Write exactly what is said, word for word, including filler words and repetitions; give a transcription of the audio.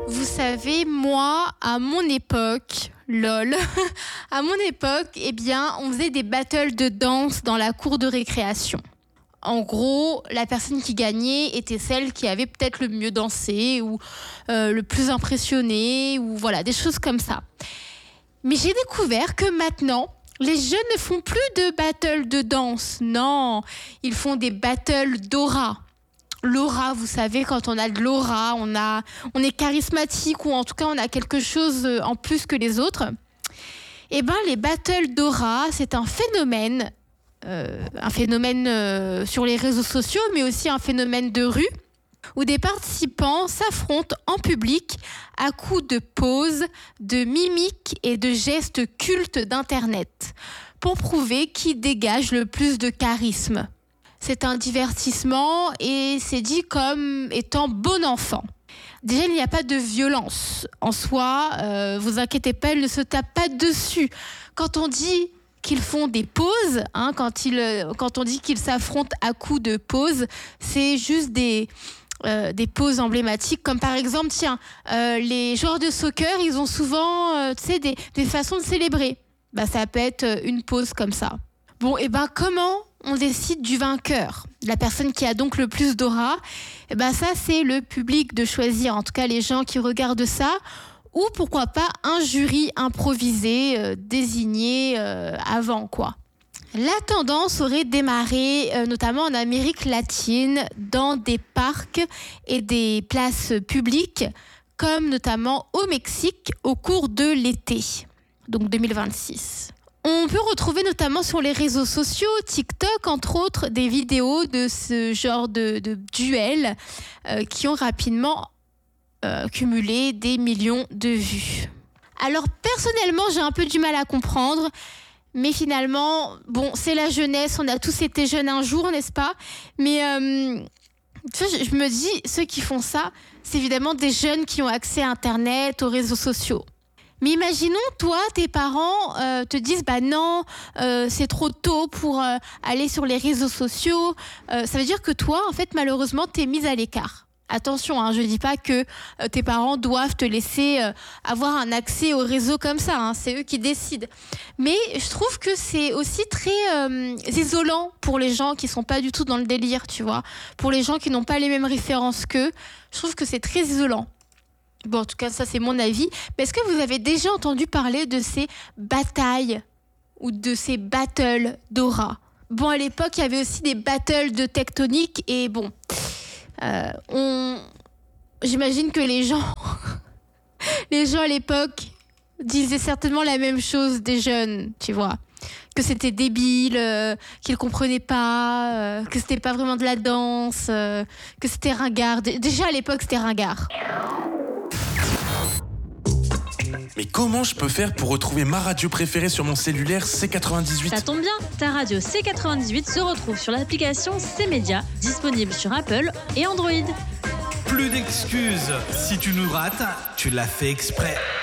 Vous savez, moi, à mon époque, lol, à mon époque, eh bien, on faisait des battles de danse dans la cour de récréation. En gros, la personne qui gagnait était celle qui avait peut-être le mieux dansé ou euh, le plus impressionné ou voilà, des choses comme ça. Mais j'ai découvert que maintenant, les jeunes ne font plus de battles de danse. Non, ils font des battles d'aura. L'aura, vous savez, quand on a de l'aura, on, a, on est charismatique ou en tout cas on a quelque chose en plus que les autres. Eh bien, les battles d'aura, c'est un phénomène, euh, un phénomène euh, sur les réseaux sociaux, mais aussi un phénomène de rue, où des participants s'affrontent en public à coups de poses, de mimiques et de gestes cultes d'Internet, pour prouver qui dégage le plus de charisme. C'est un divertissement et c'est dit comme étant bon enfant. Déjà, il n'y a pas de violence en soi. Euh, vous inquiétez pas, ils ne se tapent pas dessus. Quand on dit qu'ils font des pauses, hein, quand, ils, quand on dit qu'ils s'affrontent à coups de pauses, c'est juste des, euh, des pauses emblématiques. Comme par exemple, tiens, euh, les joueurs de soccer, ils ont souvent euh, tu sais, des, des façons de célébrer. Bah, ça peut être une pause comme ça. Bon, et ben comment on décide du vainqueur, la personne qui a donc le plus d'aura? Et ben ça, c'est le public de choisir, en tout cas les gens qui regardent ça, ou pourquoi pas un jury improvisé, euh, désigné euh, avant, quoi. La tendance aurait démarré euh, notamment en Amérique latine, dans des parcs et des places publiques, comme notamment au Mexique au cours de l'été, donc deux mille vingt-six. On peut retrouver notamment sur les réseaux sociaux, TikTok entre autres, des vidéos de ce genre de, de duels euh, qui ont rapidement euh, cumulé des millions de vues. Alors personnellement, j'ai un peu du mal à comprendre, mais finalement, bon, c'est la jeunesse, on a tous été jeunes un jour, n'est-ce pas ? Mais euh, tu vois, je, je me dis, ceux qui font ça, c'est évidemment des jeunes qui ont accès à Internet, aux réseaux sociaux. Mais imaginons, toi, tes parents euh, te disent « bah non, euh, c'est trop tôt pour euh, aller sur les réseaux sociaux euh, ». Ça veut dire que toi, en fait, malheureusement, t'es mise à l'écart. Attention, hein, je ne dis pas que euh, tes parents doivent te laisser euh, avoir un accès aux réseaux comme ça. Hein, c'est eux qui décident. Mais je trouve que c'est aussi très euh, isolant pour les gens qui ne sont pas du tout dans le délire, tu vois. Pour les gens qui n'ont pas les mêmes références qu'eux, je trouve que c'est très isolant. Bon, en tout cas, ça, c'est mon avis. Mais est-ce que vous avez déjà entendu parler de ces batailles ou de ces battles d'aura ? Bon, à l'époque, il y avait aussi des battles de tectonique. Et bon, euh, on... j'imagine que les gens... les gens à l'époque disaient certainement la même chose des jeunes, tu vois. Que c'était débile, euh, qu'ils comprenaient pas, euh, que c'était pas vraiment de la danse, euh, que c'était ringard. Déjà, à l'époque, c'était ringard. Mais comment je peux faire pour retrouver ma radio préférée sur mon cellulaire C quatre-vingt-dix-huit ? Ça tombe bien, ta radio C quatre-vingt-dix-huit se retrouve sur l'application C-Média, disponible sur Apple et Android. Plus d'excuses, si tu nous rates, tu l'as fait exprès.